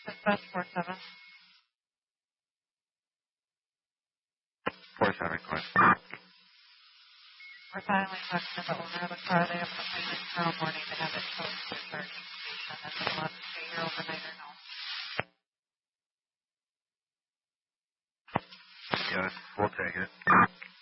Dispatch 47. 47 request. We're finally talking to the owner of the car. They have appointment tomorrow morning to have it towed to the charging station. If they want to stay here overnight or no. Yes, we'll take it.